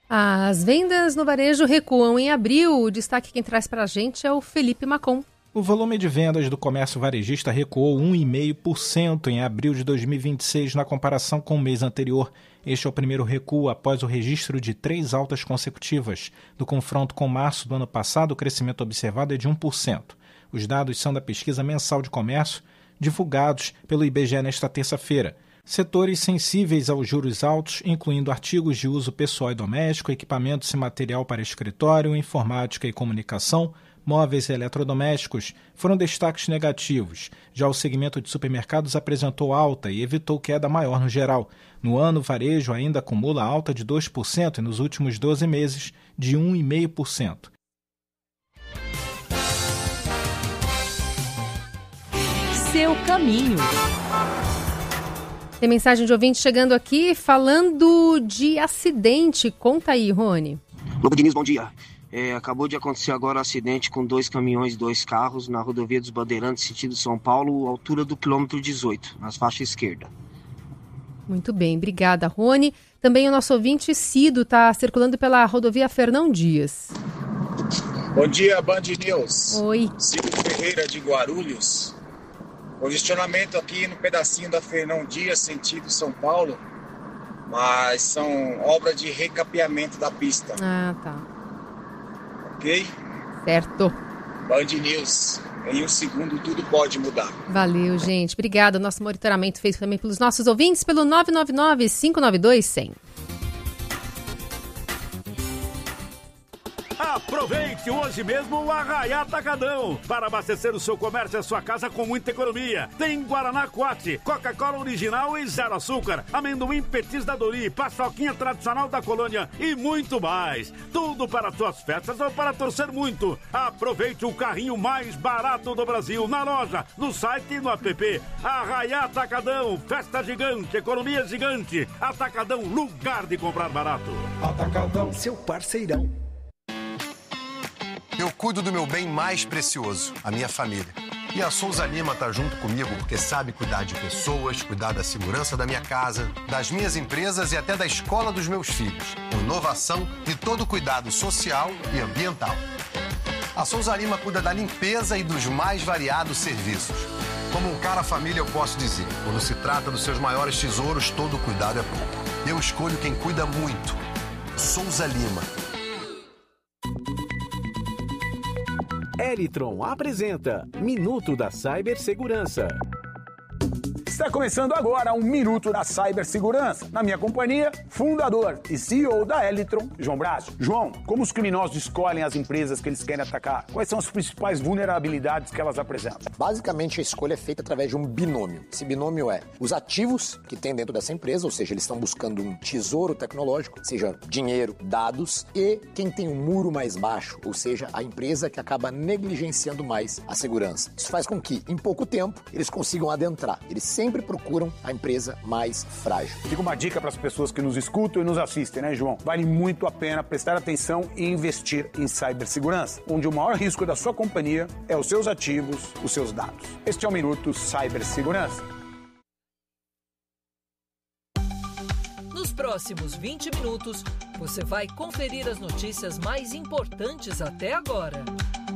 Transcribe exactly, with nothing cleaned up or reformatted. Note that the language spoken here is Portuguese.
As vendas no varejo recuam em abril. O destaque quem traz para a gente é o Felipe Macon. O volume de vendas do comércio varejista recuou um vírgula cinco por cento em abril de dois mil e vinte e seis na comparação com o mês anterior. Este é o primeiro recuo após o registro de três altas consecutivas. No confronto com março do ano passado, o crescimento observado é de um por cento. Os dados são da pesquisa mensal de comércio, divulgados pelo I B G E nesta terça-feira. Setores sensíveis aos juros altos, incluindo artigos de uso pessoal e doméstico, equipamentos e material para escritório, informática e comunicação, móveis e eletrodomésticos, foram destaques negativos. Já o segmento de supermercados apresentou alta e evitou queda maior no geral. No ano, o varejo ainda acumula alta de dois por cento e nos últimos doze meses de um vírgula cinco por cento. Seu caminho. Tem mensagem de ouvinte chegando aqui falando de acidente. Conta aí, Rony. Lobo Diniz, bom dia. É, acabou de acontecer agora um acidente com dois caminhões e dois carros na rodovia dos Bandeirantes, sentido São Paulo, altura do quilômetro dezoito, nas faixas esquerda. Muito bem, obrigada, Rony. Também o nosso ouvinte Cido está circulando pela rodovia Fernão Dias. Bom dia, Band News. Oi. Cido Ferreira de Guarulhos. Congestionamento aqui no pedacinho da Fernão Dias, sentido São Paulo, mas são obras de recapeamento da pista. Ah, tá. Ok? Certo. Band News, em um segundo tudo pode mudar. Valeu, gente. Obrigada. Nosso monitoramento feito também pelos nossos ouvintes pelo nove nove nove, cinco nove dois, cem. Aproveite hoje mesmo o Arraiá Atacadão para abastecer o seu comércio e a sua casa com muita economia. Tem Guaraná Quat, Coca-Cola original e zero açúcar, amendoim Petis da Dori, paçoquinha tradicional da colônia e muito mais. Tudo para suas festas ou para torcer muito. Aproveite o carrinho mais barato do Brasil na loja, no site e no app. Arraiá Atacadão, festa gigante, economia gigante. Atacadão, lugar de comprar barato. Atacadão, seu parceirão. Eu cuido do meu bem mais precioso, a minha família. E a Souza Lima tá junto comigo porque sabe cuidar de pessoas, cuidar da segurança da minha casa, das minhas empresas e até da escola dos meus filhos. Com inovação e todo cuidado social e ambiental. A Souza Lima cuida da limpeza e dos mais variados serviços. Como um cara família, eu posso dizer, quando se trata dos seus maiores tesouros, todo cuidado é pouco. Eu escolho quem cuida muito. Souza Lima. Elitron apresenta Minuto da Cibersegurança. Está começando agora um Minuto da Cibersegurança. Na minha companhia, fundador e C E O da Elitron, João Braço. João, como os criminosos escolhem as empresas que eles querem atacar? Quais são as principais vulnerabilidades que elas apresentam? Basicamente, a escolha é feita através de um binômio. Esse binômio é os ativos que tem dentro dessa empresa, ou seja, eles estão buscando um tesouro tecnológico, seja dinheiro, dados, e quem tem um muro mais baixo, ou seja, a empresa que acaba negligenciando mais a segurança. Isso faz com que, em pouco tempo, eles consigam adentrar. Eles sempre sempre procuram a empresa mais frágil. Fica uma dica para as pessoas que nos escutam e nos assistem, né, João? Vale muito a pena prestar atenção e investir em cibersegurança, onde o maior risco da sua companhia é os seus ativos, os seus dados. Este é o Minuto Cibersegurança. Nos próximos vinte minutos, você vai conferir as notícias mais importantes até agora.